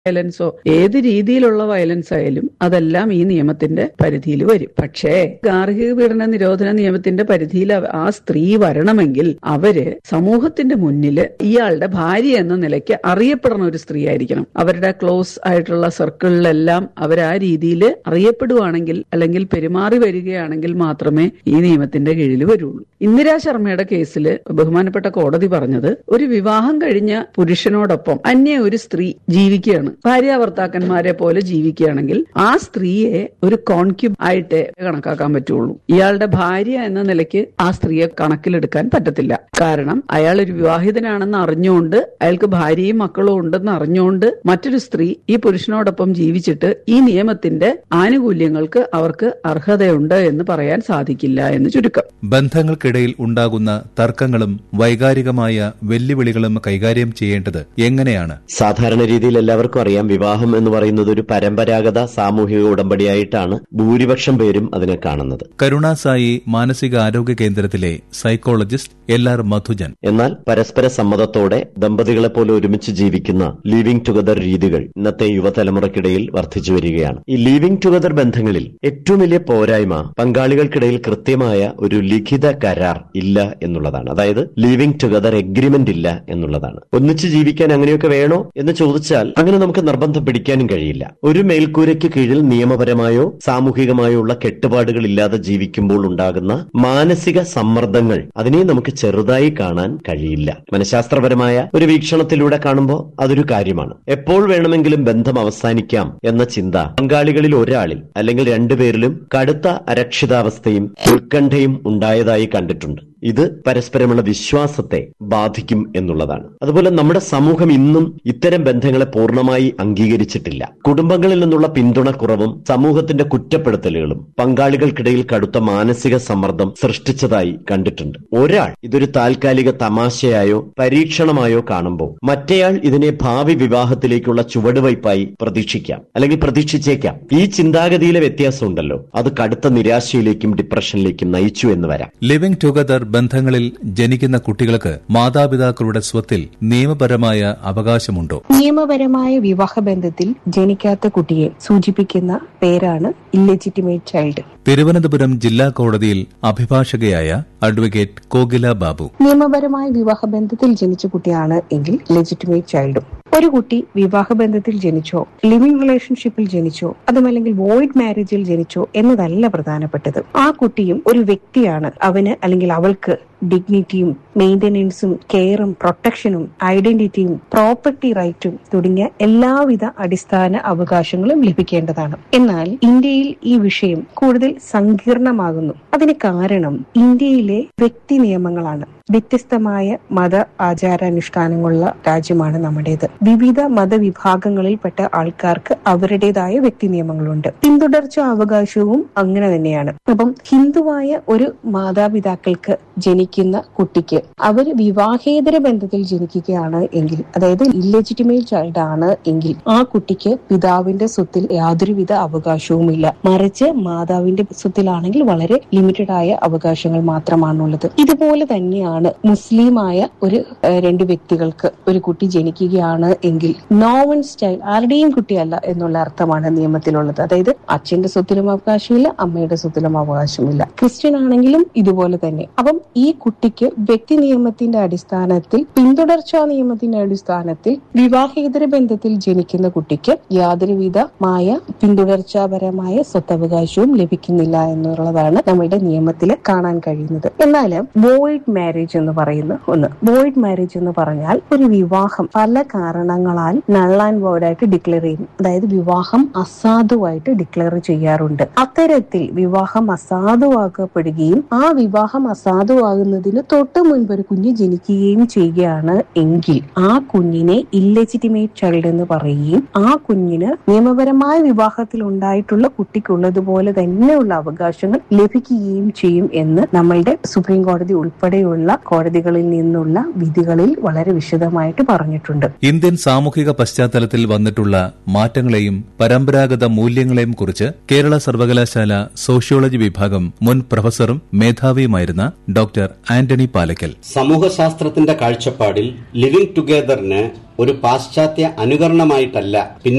വയലൻസോ ഏത് രീതിയിലുള്ള വയലൻസ് ആയാലും അതെല്ലാം ഈ നിയമത്തിന്റെ പരിധിയിൽ വരും. പക്ഷേ ഗാർഹിക പീഡന നിരോധന നിയമത്തിന്റെ പരിധിയിൽ ആ സ്ത്രീ വരണമെങ്കിൽ അവര് സമൂഹത്തിന്റെ മുന്നിൽ ഇയാളുടെ ഭാര്യ എന്ന നിലയ്ക്ക് അറിയപ്പെടുന്ന ഒരു സ്ത്രീ ആയിരിക്കണം. അവരുടെ ക്ലോസ് ആയിട്ടുള്ള സർക്കിളിലെല്ലാം അവർ ആ രീതിയിൽ അറിയപ്പെടുവാണെങ്കിൽ അല്ലെങ്കിൽ പെരുമാറി വരികയാണെങ്കിൽ മാത്രമേ ഈ നിയമത്തിന്റെ കീഴിൽ വരുള്ളൂ. ഇന്ദിരാ ശർമ്മയുടെ കേസിൽ ബഹുമാനപ്പെട്ട കോടതി പറഞ്ഞത് ഒരു വിവാഹം കഴിഞ്ഞ പുരുഷനോടൊപ്പം അന്യ ഒരു സ്ത്രീ ജീവിക്കുകയാണ്, ഭാര്യാഭർത്താക്കന്മാരെ പോലെ ജീവിക്കുകയാണെങ്കിൽ ആ സ്ത്രീയെ ഒരു കോൺക്യൂബ് ആയിട്ടേ കണക്കാക്കാൻ പറ്റുള്ളൂ. ഇയാളുടെ ഭാര്യ എന്ന നിലയ്ക്ക് ആ സ്ത്രീയെ കണക്കിലെടുക്കാൻ പറ്റത്തില്ല. കാരണം അയാൾ ഒരു വിവാഹിതനാണെന്ന് അറിഞ്ഞുകൊണ്ട്, അയാൾക്ക് ഭാര്യയും മക്കളും ഉണ്ടെന്ന് അറിഞ്ഞുകൊണ്ട് മറ്റൊരു സ്ത്രീ ഈ പുരുഷനോടൊപ്പം ജീവിച്ചിട്ട് ഈ നിയമത്തിന്റെ ആനുകൂല്യങ്ങൾക്ക് അവർക്ക് അർഹതയുണ്ട് എന്ന് പറയാൻ സാധിക്കില്ല എന്ന് ചുരുക്കം. ബന്ധങ്ങൾക്കിടയിൽ ഉണ്ടാകുന്ന തർക്കങ്ങളും വൈകാരികമായ വെല്ലുവിളികളും കൈകാര്യം ചെയ്യേണ്ടത് എങ്ങനെയാണ്? സാധാരണ രീതിയിൽ എല്ലാവർക്കും അറിയാം, വിവാഹം എന്ന് പറയുന്നത് ഒരു പരമ്പരാഗത സാമൂഹിക ഉടമ്പടിയായിട്ടാണ് ഭൂരിപക്ഷം പേരും അതിനെ കാണുന്നത്. കരുണാസായി മാനസിക ആരോഗ്യ കേന്ദ്രത്തിലെ സൈക്കോളജിസ്റ്റ് LR മധുജൻ. എന്നാൽ പരസ്പര സമ്മതത്തോടെ ദമ്പതികളെ പോലെ ഒരുമിച്ച് ജീവിക്കുന്ന ലിവിംഗ് ടുഗദർ രീതികൾ ഇന്നത്തെ യുവതലമുറയ്ക്കിടയിൽ വർദ്ധിച്ചു വരികയാണ്. ഈ ലിവിംഗ് ടുഗദർ ബന്ധങ്ങളിൽ ഏറ്റവും വലിയ പോരായ്മ പങ്കാളികൾക്കിടയിൽ കൃത്യമായ ഒരു ലിഖിത കരാർ ഇല്ല എന്നുള്ളതാണ്. അതായത് ലിവിംഗ് ടുഗദർ എഗ്രിമെന്റ് ഇല്ല എന്നുള്ളതാണ്. ഒന്നിച്ച് ജീവിക്കാൻ അങ്ങനെയൊക്കെ വേണോ എന്ന് ചോദിച്ചാൽ അങ്ങനെ നമുക്ക് നിർബന്ധം പിടിക്കാനും കഴിയില്ല. ഒരു മേൽക്കൂരയ്ക്ക് കീഴിൽ നിയമപരമായോ സാമൂഹികമായോ ഉള്ള കെട്ടുപാടുകൾ ഇല്ലാതെ ജീവിക്കുമ്പോൾ ഉണ്ടാകുന്ന മാനസിക സമ്മർദ്ദങ്ങൾ, അതിനെ നമുക്ക് ചെറുതായി കാണാൻ കഴിയില്ല. മനഃശാസ്ത്രപരമായ ഒരു വീക്ഷണത്തിലൂടെ കാണുമ്പോൾ അതൊരു കാര്യമാണ്. എപ്പോൾ വേണമെങ്കിലും ബന്ധം അവസാനിക്കാം എന്ന ചിന്ത പങ്കാളികളിൽ ഒരാളിൽ അല്ലെങ്കിൽ രണ്ടുപേരിലും കടുത്ത അരക്ഷിതാവസ്ഥയും ഉത്കണ്ഠയും ഉണ്ടായതായി കണ്ടിട്ടുണ്ട്. ഇത് പരസ്പരമുള്ള വിശ്വാസത്തെ ബാധിക്കും എന്നുള്ളതാണ്. അതുപോലെ നമ്മുടെ സമൂഹം ഇന്നും ഇത്തരം ബന്ധങ്ങളെ പൂർണ്ണമായി അംഗീകരിച്ചിട്ടില്ല. കുടുംബങ്ങളിൽ നിന്നുള്ള പിന്തുണക്കുറവും സമൂഹത്തിന്റെ കുറ്റപ്പെടുത്തലുകളും പങ്കാളികൾക്കിടയിൽ കടുത്ത മാനസിക സമ്മർദ്ദം സൃഷ്ടിച്ചതായി കണ്ടിട്ടുണ്ട്. ഒരാൾ ഇതൊരു താൽക്കാലിക തമാശയായോ പരീക്ഷണമായോ കാണുമ്പോൾ മറ്റേയാൾ ഇതിനെ ഭാവി വിവാഹത്തിലേക്കുള്ള ചുവടുവയ്പായി പ്രതീക്ഷിക്കാം, അല്ലെങ്കിൽ പ്രതീക്ഷിച്ചേക്കാം. ഈ ചിന്താഗതിയിലെ വ്യത്യാസം ഉണ്ടല്ലോ, അത് കടുത്ത നിരാശയിലേക്കും ഡിപ്രഷനിലേക്കും നയിച്ചു എന്ന് വരാം. ലിവിംഗ് ടുഗദർ ബന്ധങ്ങളിൽ ജനിക്കുന്ന കുട്ടികൾക്ക് മാതാപിതാക്കളുടെ സ്വത്തിൽ നിയമപരമായ അവകാശമുണ്ടോ? നിയമപരമായ വിവാഹബന്ധത്തിൽ ജനിക്കാത്ത കുട്ടിയെ സൂചിപ്പിക്കുന്ന പേരാണ് ഇല്ലെജിറ്റിമേറ്റ് ചൈൽഡ്. തിരുവനന്തപുരം ജില്ലാ കോടതിയിൽ അഭിഭാഷകയായ അഡ്വക്കേറ്റ് കോകില ബാബു. നിയമപരമായ വിവാഹബന്ധത്തിൽ ജനിച്ച കുട്ടിയാണ് എങ്കിൽ ലെജിറ്റിമേറ്റ് ചൈൽഡും. ഒരു കുട്ടി വിവാഹബന്ധത്തിൽ ജനിച്ചോ, ലിവിംഗ് റിലേഷൻഷിപ്പിൽ ജനിച്ചോ, അതുമല്ലെങ്കിൽ വോയിഡ് മാരേജിൽ ജനിച്ചോ എന്നതല്ല പ്രധാനപ്പെട്ടത്. ആ കുട്ടിയും ഒരു വ്യക്തിയാണ്. അവന് അല്ലെങ്കിൽ അവൾക്ക് ഡിഗ്നിറ്റിയും മെയിന്റനൻസും കെയറും പ്രൊട്ടക്ഷനും ഐഡന്റിറ്റിയും പ്രോപ്പർട്ടി റൈറ്റും തുടങ്ങിയ എല്ലാവിധ അടിസ്ഥാന അവകാശങ്ങളും ലഭിക്കേണ്ടതാണ്. എന്നാൽ ഇന്ത്യയിൽ ഈ വിഷയം കൂടുതൽ സങ്കീർണമാകുന്നു. അതിന് കാരണം ഇന്ത്യയിലെ വ്യക്തി നിയമങ്ങളാണ്. വ്യത്യസ്തമായ മത ആചാരാനുഷ്ഠാനങ്ങളുള്ള രാജ്യമാണ് നമ്മുടേത്. വിവിധ മതവിഭാഗങ്ങളിൽപ്പെട്ട ആൾക്കാർക്ക് അവരുടേതായ വ്യക്തി നിയമങ്ങളുണ്ട്. പിന്തുടർച്ച അവകാശവും അങ്ങനെ തന്നെയാണ്. അപ്പം ഹിന്ദുവായ ഒരു മാതാപിതാക്കൾക്ക് ജനിക്കുന്ന കുട്ടിക്ക് അവർ വിവാഹേതര ബന്ധത്തിൽ ജനിക്കുകയാണ് എങ്കിൽ, അതായത് ഇല്ലെജിറ്റിമേറ്റ് ചൈൽഡ് ആണ് എങ്കിൽ, ആ കുട്ടിക്ക് പിതാവിന്റെ സ്വത്തിൽ യാതൊരുവിധ അവകാശവുമില്ല. മറിച്ച് മാതാവിന്റെ സ്വത്തിലാണെങ്കിൽ വളരെ ലിമിറ്റഡ് ആയ അവകാശങ്ങൾ മാത്രമാണുള്ളത്. ഇതുപോലെ തന്നെയാണ് മുസ്ലിമായ ഒരു രണ്ട് വ്യക്തികൾക്ക് ഒരു കുട്ടി ജനിക്കുകയാണ് എങ്കിൽ നോ വൺസ് ചൈൽഡ്, ആരുടെയും കുട്ടിയല്ല എന്നുള്ള അർത്ഥമാണ് നിയമത്തിലുള്ളത്. അതായത് അച്ഛന്റെ സ്വത്തിലും അവകാശമില്ല, അമ്മയുടെ സ്വത്തിലും അവകാശമില്ല. ക്രിസ്ത്യൻ ആണെങ്കിലും ഇതുപോലെ തന്നെ. അപ്പം ഈ കുട്ടിക്ക് വ്യക്തി നിയമത്തിന്റെ അടിസ്ഥാനത്തിൽ, പിന്തുടർച്ചാ നിയമത്തിന്റെ അടിസ്ഥാനത്തിൽ വിവാഹേതര ബന്ധത്തിൽ ജനിക്കുന്ന കുട്ടിക്ക് യാതൊരുവിധമായ പിന്തുടർച്ചാപരമായ സ്വത്തവകാശവും ലഭിക്കുന്നില്ല എന്നുള്ളതാണ് നമ്മുടെ നിയമത്തിൽ കാണാൻ കഴിയുന്നത്. എന്നാൽ വോയിഡ് മാരേജ് എന്ന് പറയുന്ന ഒന്ന്, വോയിഡ് മാരേജ് എന്ന് പറഞ്ഞാൽ ഒരു വിവാഹം പല കാരണങ്ങളാൽ നൾ ആൻഡ് വോയിഡ് ആയിട്ട് ഡിക്ലെയർ ചെയ്യും. അതായത് വിവാഹം അസാധുവായിട്ട് ഡിക്ലെയർ ചെയ്യാറുണ്ട്. അത്തരത്തിൽ വിവാഹം അസാധുവാക്കപ്പെടുകയും ആ വിവാഹം അസാധുവാകുന്നതിന് തൊട്ട് മുൻപ് ഒരു കുഞ്ഞ് ജനിക്കുകയും ചെയ്യുകയാണ് എങ്കിൽ ആ കുഞ്ഞിനെ ഇല്ലെജിറ്റിമേറ്റ് ചൈൽഡ് എന്ന് പറയുകയും ആ കുഞ്ഞിന് നിയമപരമായ വിവാഹത്തിൽ ഉണ്ടായിട്ടുള്ള കുട്ടിക്കുള്ളതുപോലെ തന്നെയുള്ള അവകാശങ്ങൾ ലഭിക്കുകയും ചെയ്യും എന്ന് നമ്മളുടെ സുപ്രീം കോടതി ഉൾപ്പെടെയുള്ള കോടതികളിൽ നിന്നുള്ള വിധികളിൽ വളരെ വിശദമായിട്ട് പറഞ്ഞിട്ടുണ്ട്. ഇന്ത്യൻ സാമൂഹിക പശ്ചാത്തലത്തിൽ വന്നിട്ടുള്ള മാറ്റങ്ങളെയും പരമ്പരാഗത മൂല്യങ്ങളെയും കുറിച്ച് കേരള സർവകലാശാല സോഷ്യോളജി വിഭാഗം മുൻ പ്രൊഫസറും മേധാവിയുമായിരുന്ന ഡോക്ടർ ആന്റണി പാലക്കൽ. സമൂഹശാസ്ത്രത്തിന്റെ കാഴ്ചപ്പാടിൽ ലിവിംഗ് ടുഗദറിന് ഒരു പാശ്ചാത്യ അനുകരണമായിട്ടല്ല,